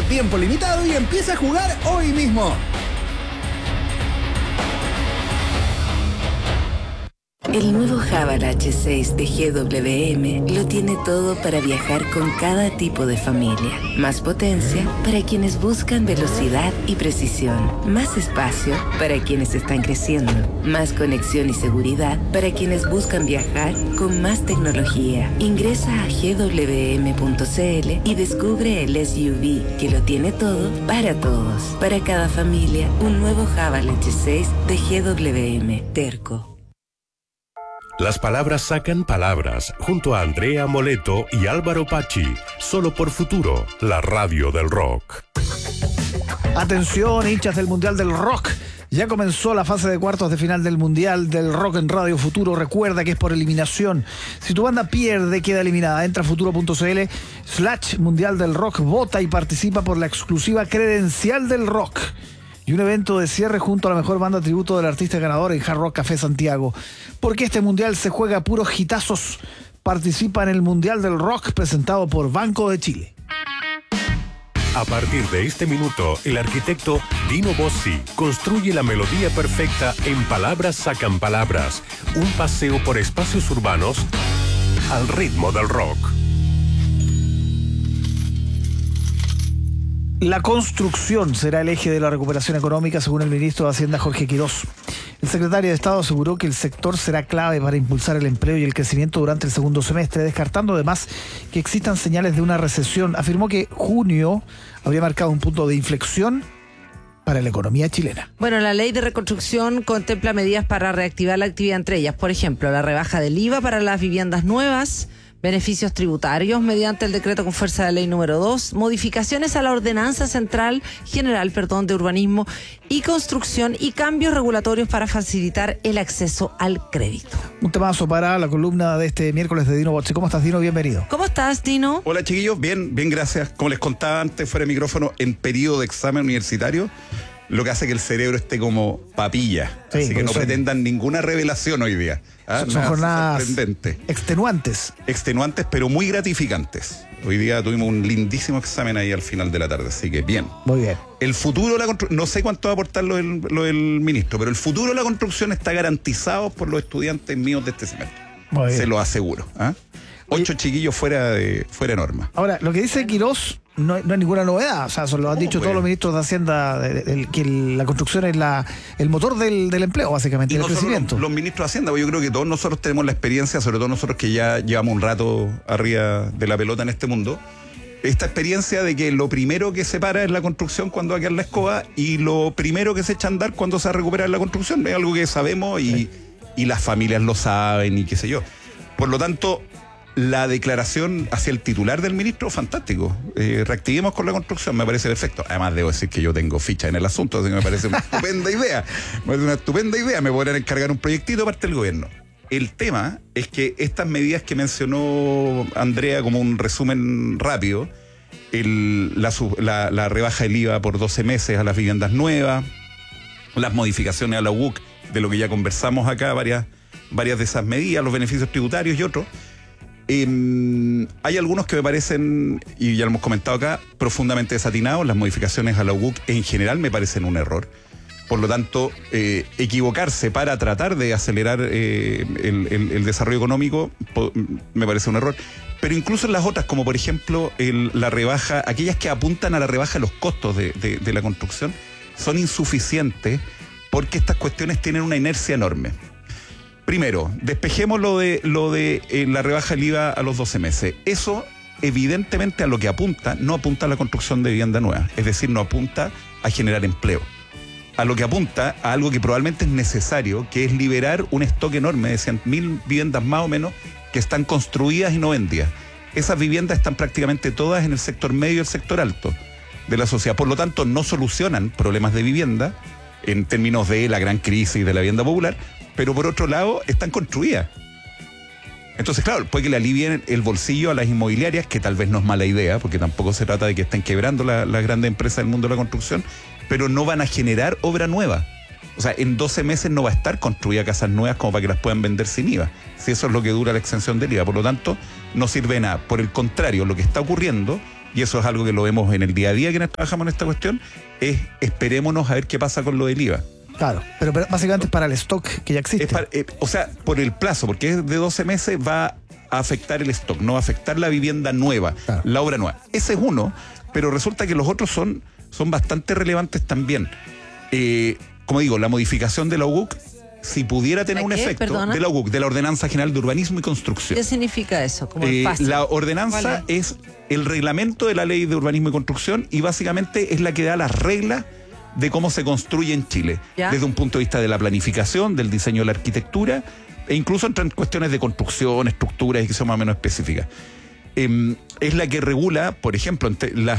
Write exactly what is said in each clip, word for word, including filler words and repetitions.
tiempo limitado y empieza a jugar hoy mismo. El nuevo Haval H seis de G W M lo tiene todo para viajar con cada tipo de familia. Más potencia para quienes buscan velocidad y precisión. Más espacio para quienes están creciendo. Más conexión y seguridad para quienes buscan viajar con más tecnología. Ingresa a g w m punto c l y descubre el S U V que lo tiene todo para todos. Para cada familia, un nuevo Haval H seis de G W M. Terco. Las palabras sacan palabras, junto a Andrea Moleto y Álvaro Pachi, solo por Futuro, la radio del rock. Atención, hinchas del Mundial del Rock. Ya comenzó la fase de cuartos de final del Mundial del Rock en Radio Futuro. Recuerda que es por eliminación. Si tu banda pierde, queda eliminada. Entra a futuro.cl slash Mundial del Rock, vota y participa por la exclusiva credencial del rock. Y un evento de cierre junto a la mejor banda tributo del artista ganador en Hard Rock Café Santiago. Porque este mundial se juega a puros hitazos. Participa en el Mundial del Rock presentado por Banco de Chile. A partir de este minuto, el arquitecto Dino Bossi construye la melodía perfecta en Palabras Sacan Palabras. Un paseo por espacios urbanos al ritmo del rock. La construcción será el eje de la recuperación económica, según el ministro de Hacienda, Jorge Quirós. El secretario de Estado aseguró que el sector será clave para impulsar el empleo y el crecimiento durante el segundo semestre, descartando además que existan señales de una recesión. Afirmó que junio habría marcado un punto de inflexión para la economía chilena. Bueno, la ley de reconstrucción contempla medidas para reactivar la actividad, entre ellas, por ejemplo, la rebaja del I V A para las viviendas nuevas, beneficios tributarios mediante el decreto con fuerza de ley número dos, modificaciones a la ordenanza central general, perdón, de urbanismo y construcción y cambios regulatorios para facilitar el acceso al crédito. Un temazo para la columna de este miércoles de Dino Bossi. ¿Cómo estás, Dino? Bienvenido. ¿Cómo estás, Dino? Hola, chiquillos. Bien, bien, gracias. Como les contaba antes, fuera de micrófono, en periodo de examen universitario, lo que hace que el cerebro esté como papilla. Sí, así que no pretendan ninguna revelación hoy día. ¿Ah? Son Nada jornadas extenuantes. Extenuantes, pero muy gratificantes. Hoy día tuvimos un lindísimo examen ahí al final de la tarde, así que bien. Muy bien. El futuro de la construcción, no sé cuánto va a aportar lo del, lo del ministro, pero el futuro de la construcción está garantizado por los estudiantes míos de este semestre. Muy bien. Se lo aseguro. ¿Ah? Ocho Oye, chiquillos fuera de, fuera de norma. Ahora, lo que dice Quirós no, no es ninguna novedad. O sea, eso lo han dicho pues? todos los ministros de Hacienda, de, de, de, que el, la construcción es la, el motor del, del empleo, básicamente, y del no crecimiento. Los, los ministros de Hacienda, pues yo creo que todos nosotros tenemos la experiencia, sobre todo nosotros que ya llevamos un rato arriba de la pelota en este mundo, esta experiencia de que lo primero que se para es la construcción cuando va a quedar la escoba y lo primero que se echa a andar cuando se va a recuperar la construcción. Es algo que sabemos y, sí. y las familias lo saben y qué sé yo. Por lo tanto, la declaración hacia el titular del ministro, fantástico. Eh, reactivemos con la construcción, me parece perfecto. Además, debo decir que yo tengo ficha en el asunto, así que me parece una estupenda idea. Me parece una estupenda idea. Me podrán encargar un proyectito parte del gobierno. El tema es que estas medidas que mencionó Andrea como un resumen rápido, el, la, la, la rebaja del I V A por doce meses a las viviendas nuevas, las modificaciones a la U C, de lo que ya conversamos acá, varias, varias de esas medidas, los beneficios tributarios y otros. Eh, hay algunos que me parecen, y ya lo hemos comentado acá, profundamente desatinados. Las modificaciones a la U C en general me parecen un error. Por lo tanto, eh, equivocarse para tratar de acelerar eh, el, el, el desarrollo económico po, me parece un error. Pero incluso en las otras, como por ejemplo el, la rebaja, aquellas que apuntan a la rebaja de los costos de, de, de la construcción, son insuficientes porque estas cuestiones tienen una inercia enorme. Primero, despejemos lo de, lo de eh, la rebaja del I V A a los doce meses. Eso, evidentemente, a lo que apunta, no apunta a la construcción de vivienda nueva. Es decir, no apunta a generar empleo. A lo que apunta a algo que probablemente es necesario, que es liberar un stock enorme de cien mil viviendas más o menos que están construidas y no vendidas. Esas viviendas están prácticamente todas en el sector medio y el sector alto de la sociedad. Por lo tanto, no solucionan problemas de vivienda en términos de la gran crisis de la vivienda popular, pero por otro lado están construidas. Entonces, claro, puede que le alivien el bolsillo a las inmobiliarias, que tal vez no es mala idea, porque tampoco se trata de que estén quebrando las la grandes empresas del mundo de la construcción, pero no van a generar obra nueva. O sea, en doce meses no va a estar construida casas nuevas como para que las puedan vender sin I V A, si eso es lo que dura la exención del I V A. Por lo tanto, no sirve de nada. Por el contrario, lo que está ocurriendo y eso es algo que lo vemos en el día a día quienes trabajamos en esta cuestión, es esperémonos a ver qué pasa con lo del I V A. Claro, pero, pero básicamente es para el stock que ya existe. Es para, eh, o sea, por el plazo, porque es de doce meses, va a afectar el stock, no va a afectar la vivienda nueva, claro. La obra nueva. Ese es uno, pero resulta que los otros son, son bastante relevantes también. Eh, como digo, la modificación de la U C, si pudiera tener un efecto, ¿Perdona? de la U C, de la Ordenanza General de Urbanismo y Construcción. ¿Qué significa eso? Como eh, fácil. La ordenanza es? es el reglamento de la Ley de Urbanismo y Construcción y básicamente es la que da las reglas de cómo se construye en Chile, ¿Ya? desde un punto de vista de la planificación, del diseño de la arquitectura, e incluso entran cuestiones de construcción, estructuras y que son más o menos específicas. Eh, es la que regula, por ejemplo, la,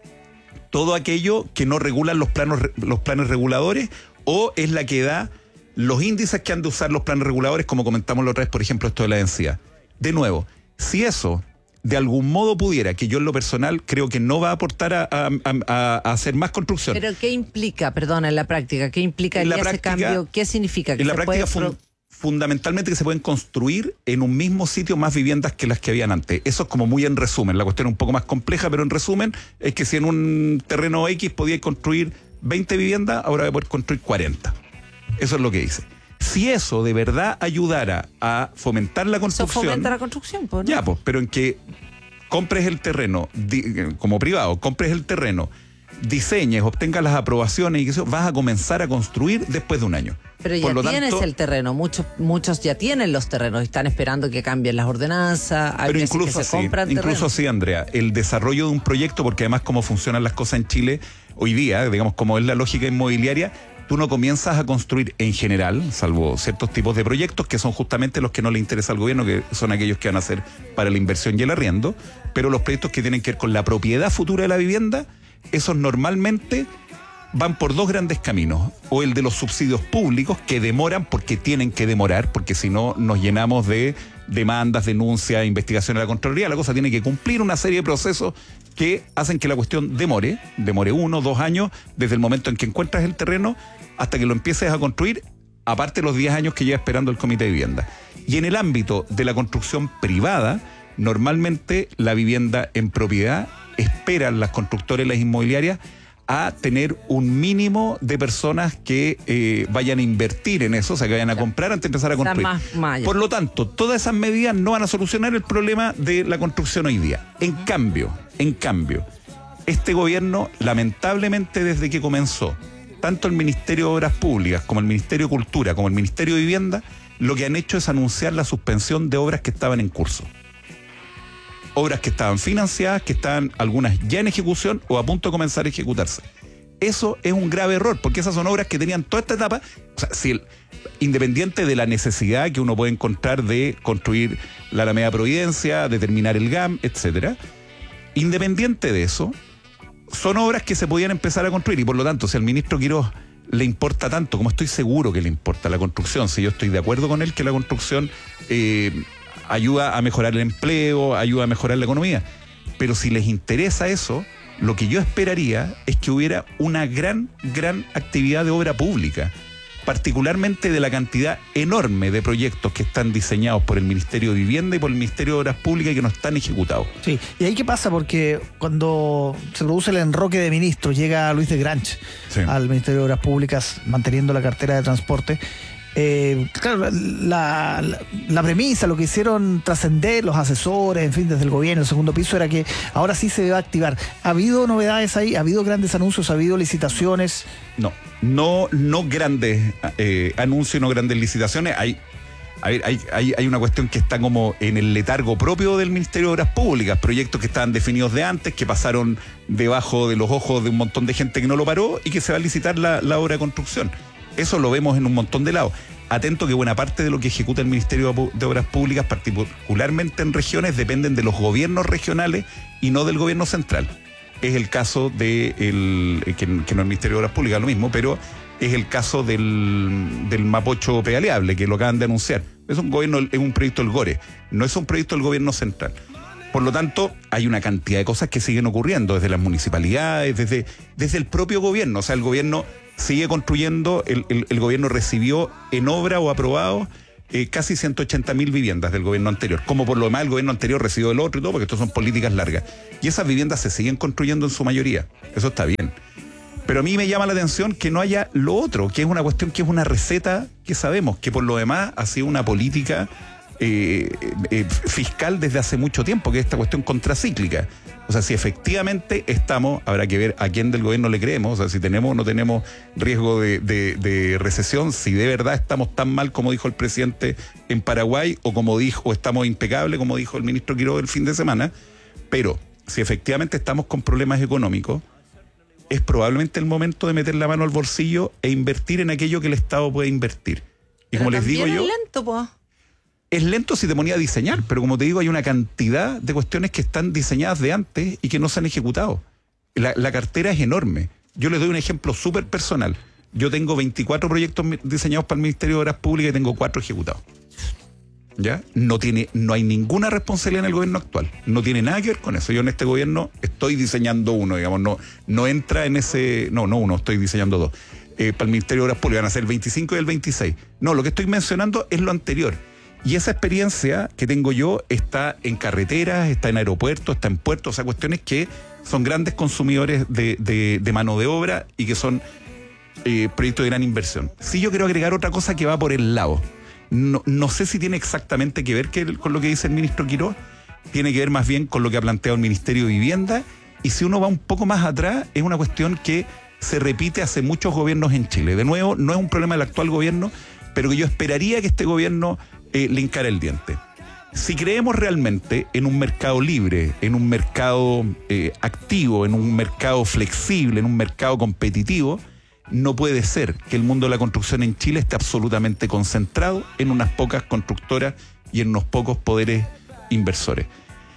todo aquello que no regulan los planos, los planes reguladores, o es la que da los índices que han de usar los planes reguladores, como comentamos la otra vez, por ejemplo, esto de la densidad. De nuevo, si eso de algún modo pudiera, que yo en lo personal creo que no va a aportar a, a, a, a hacer más construcción. ¿Pero qué implica, perdona, en la práctica? ¿Qué implica ese práctica, cambio? ¿Qué significa? ¿Que en la se práctica puede fun, fundamentalmente que se pueden construir en un mismo sitio más viviendas que las que habían antes. Eso es como muy en resumen. La cuestión es un poco más compleja, pero en resumen es que si en un terreno X podía construir veinte viviendas, ahora voy a poder construir cuarenta. Eso es lo que dice. Si eso de verdad ayudara a fomentar la construcción... Eso fomenta la construcción, pues, ¿no? Ya, pues, pero en que compres el terreno, di, como privado, compres el terreno, diseñes, obtengas las aprobaciones y que eso, vas a comenzar a construir después de un año. Pero ya Por lo tienes tanto, el terreno, muchos muchos ya tienen los terrenos, están esperando que cambien las ordenanzas, hay pero veces incluso que se así, compran incluso terrenos. así, Andrea, el desarrollo de un proyecto, porque además como funcionan las cosas en Chile hoy día, digamos como es la lógica inmobiliaria, tú no comienzas a construir en general, salvo ciertos tipos de proyectos que son justamente los que no le interesa al gobierno, que son aquellos que van a ser para la inversión y el arriendo, pero los proyectos que tienen que ver con la propiedad futura de la vivienda, esos normalmente van por dos grandes caminos, o el de los subsidios públicos que demoran porque tienen que demorar, porque si no nos llenamos de demandas, denuncias, investigaciones de la Contraloría, la cosa tiene que cumplir una serie de procesos que hacen que la cuestión demore, demore uno, dos años, desde el momento en que encuentras el terreno hasta que lo empieces a construir, aparte de los diez años que lleva esperando el Comité de Vivienda. Y en el ámbito de la construcción privada, normalmente la vivienda en propiedad esperan las constructoras y las inmobiliarias a tener un mínimo de personas que eh, vayan a invertir en eso, o sea, que vayan a comprar antes de empezar a construir. Más, más Por lo tanto, todas esas medidas no van a solucionar el problema de la construcción hoy día. En uh-huh. cambio, en cambio, este gobierno, lamentablemente desde que comenzó, tanto el Ministerio de Obras Públicas como el Ministerio de Cultura como el Ministerio de Vivienda, lo que han hecho es anunciar la suspensión de obras que estaban en curso. Obras que estaban financiadas, que estaban algunas ya en ejecución o a punto de comenzar a ejecutarse. Eso es un grave error, porque esas son obras que tenían toda esta etapa, o sea, si el, independiente de la necesidad que uno puede encontrar de construir la Alameda Providencia, de terminar el G A M, etcétera, independiente de eso, son obras que se podían empezar a construir, y por lo tanto, si al ministro Quiroz le importa tanto, como estoy seguro que le importa la construcción, si yo estoy de acuerdo con él que la construcción eh, ayuda a mejorar el empleo, ayuda a mejorar la economía, pero si les interesa eso, lo que yo esperaría es que hubiera una gran, gran actividad de obra pública, particularmente de la cantidad enorme de proyectos que están diseñados por el Ministerio de Vivienda y por el Ministerio de Obras Públicas y que no están ejecutados. Sí, y ahí qué pasa, porque cuando se produce el enroque de ministros, llega Luis de Granch sí. al Ministerio de Obras Públicas, manteniendo la cartera de transporte. Eh, claro, la, la, la premisa, lo que hicieron trascender los asesores, en fin, desde el gobierno, el segundo piso, era que ahora sí se va a activar. ¿Ha habido novedades ahí? ¿Ha habido grandes anuncios? ¿Ha habido licitaciones? No, no, no grandes eh, anuncios, no grandes licitaciones. Hay, hay, hay, hay una cuestión que está como en el letargo propio del Ministerio de Obras Públicas, proyectos que estaban definidos de antes, que pasaron debajo de los ojos de un montón de gente que no lo paró y que se va a licitar la, la obra de construcción. Eso lo vemos en un montón de lados. Atento que buena parte de lo que ejecuta el Ministerio de Obras Públicas, particularmente en regiones, dependen de los gobiernos regionales y no del gobierno central. Es el caso de el, que, que no es el Ministerio de Obras Públicas, lo mismo, pero es el caso del, del Mapocho Pedaleable, que lo acaban de anunciar. Es un gobierno, es un proyecto del Gore, no es un proyecto del gobierno central. Por lo tanto, hay una cantidad de cosas que siguen ocurriendo desde las municipalidades, desde, desde el propio gobierno. O sea, el gobierno sigue construyendo, el, el, el gobierno recibió en obra o aprobado eh, casi ciento ochenta mil viviendas del gobierno anterior. Como por lo demás el gobierno anterior recibió el otro y todo, porque estas son políticas largas. Y esas viviendas se siguen construyendo en su mayoría. Eso está bien. Pero a mí me llama la atención que no haya lo otro, que es una cuestión, que es una receta que sabemos, que por lo demás ha sido una política eh, eh, fiscal desde hace mucho tiempo, que es esta cuestión contracíclica. O sea, si efectivamente estamos, habrá que ver a quién del gobierno le creemos, o sea, si tenemos o no tenemos riesgo de, de, de recesión, si de verdad estamos tan mal como dijo el presidente en Paraguay, o como dijo, o estamos impecables como dijo el ministro Quiroga el fin de semana. Pero si efectivamente estamos con problemas económicos, es probablemente el momento de meter la mano al bolsillo e invertir en aquello que el Estado puede invertir. Y pero como les digo yo... es lento, po. Es lento si te ponía a diseñar, pero como te digo, hay una cantidad de cuestiones que están diseñadas de antes y que no se han ejecutado. La, la cartera es enorme. Yo les doy un ejemplo súper personal. Yo tengo veinticuatro proyectos diseñados para el Ministerio de Obras Públicas y tengo cuatro ejecutados. ¿Ya? No tiene, no hay ninguna responsabilidad en el gobierno actual. No tiene nada que ver con eso. Yo en este gobierno estoy diseñando uno, digamos, no, no entra en ese. No, no uno, estoy diseñando dos. Eh, para el Ministerio de Obras Públicas van a ser el veinticinco y el veintiséis. No, lo que estoy mencionando es lo anterior. Y esa experiencia que tengo yo está en carreteras, está en aeropuertos, está en puertos, o sea, cuestiones que son grandes consumidores de, de, de mano de obra y que son eh, proyectos de gran inversión. Sí, yo quiero agregar otra cosa que va por el lado. No, no sé si tiene exactamente que ver que, con lo que dice el ministro Quiroga, tiene que ver más bien con lo que ha planteado el Ministerio de Vivienda, y si uno va un poco más atrás, es una cuestión que se repite hace muchos gobiernos en Chile. De nuevo, no es un problema del actual gobierno, pero que yo esperaría que este gobierno eh, le encara el diente. Si creemos realmente en un mercado libre, en un mercado eh, activo, en un mercado flexible, en un mercado competitivo, no puede ser que el mundo de la construcción en Chile esté absolutamente concentrado en unas pocas constructoras y en unos pocos poderes inversores.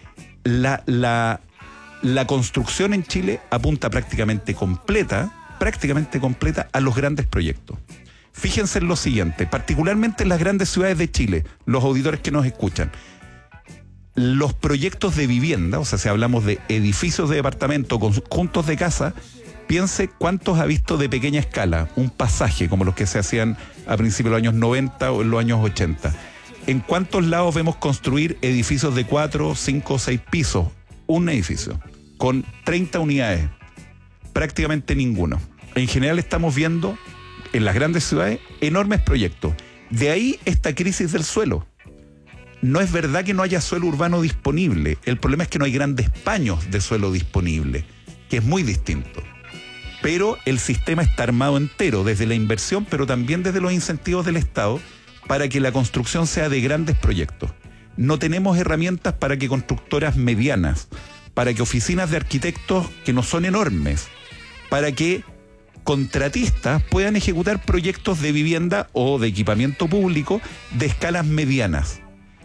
La, la, la construcción en Chile apunta prácticamente completa, prácticamente completa a los grandes proyectos. Fíjense en lo siguiente, particularmente en las grandes ciudades de Chile, los auditores que nos escuchan, los proyectos de vivienda, o sea, si hablamos de edificios de departamento, conjuntos de casa, piense cuántos ha visto de pequeña escala un pasaje como los que se hacían a principios de los años noventa o en los años ochenta. ¿En cuántos lados vemos construir edificios de cuatro, cinco o seis pisos? Un edificio con treinta unidades. Prácticamente ninguno. En general estamos viendo en las grandes ciudades enormes proyectos. De ahí esta crisis del suelo. No es verdad que no haya suelo urbano disponible. El problema es que no hay grandes paños de suelo disponible, que es muy distinto. Pero el sistema está armado entero, desde la inversión, pero también desde los incentivos del Estado, para que la construcción sea de grandes proyectos. No tenemos herramientas para que constructoras medianas, para que oficinas de arquitectos que no son enormes, para que contratistas puedan ejecutar proyectos de vivienda o de equipamiento público de escalas medianas.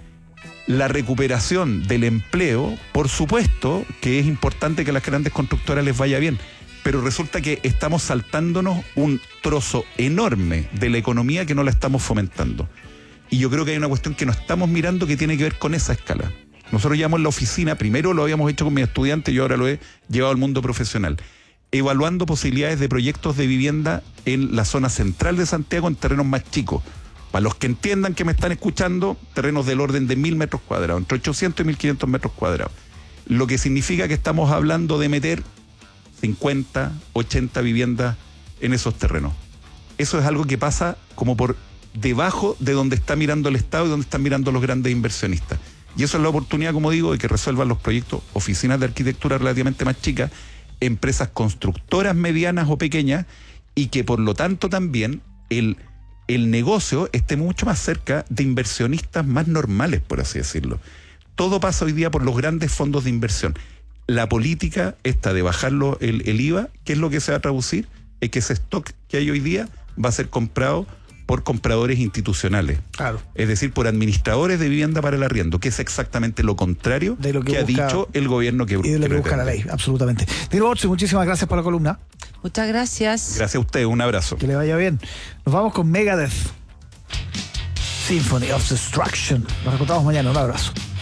La recuperación del empleo, por supuesto que es importante que a las grandes constructoras les vaya bien, pero resulta que estamos saltándonos un trozo enorme de la economía que no la estamos fomentando. Y yo creo que hay una cuestión que no estamos mirando que tiene que ver con esa escala. Nosotros llevamos en la oficina, primero lo habíamos hecho con mis estudiantes y ahora lo he llevado al mundo profesional, evaluando posibilidades de proyectos de vivienda en la zona central de Santiago en terrenos más chicos. Para los que entiendan que me están escuchando, terrenos del orden de mil metros cuadrados, entre ochocientos y mil quinientos metros cuadrados. Lo que significa que estamos hablando de meter cincuenta, ochenta viviendas en esos terrenos. Eso es algo que pasa como por debajo de donde está mirando el Estado y donde están mirando los grandes inversionistas. Y eso es la oportunidad, como digo, de que resuelvan los proyectos, oficinas de arquitectura relativamente más chicas, empresas constructoras medianas o pequeñas, y que por lo tanto también el, el negocio esté mucho más cerca de inversionistas más normales, por así decirlo. Todo pasa hoy día por los grandes fondos de inversión. La política esta de bajarlo el, el I V A, ¿qué es lo que se va a traducir? Es que ese stock que hay hoy día va a ser comprado por compradores institucionales. Claro. Es decir, por administradores de vivienda para el arriendo, que es exactamente lo contrario de lo que, que busca, ha dicho el gobierno que, y de lo que, que busca la ley, absolutamente. Dino Bozzi, muchísimas gracias por la columna. Muchas gracias. Gracias a usted, un abrazo. Que le vaya bien. Nos vamos con Megadeth, Symphony of Destruction. Nos encontramos mañana, un abrazo.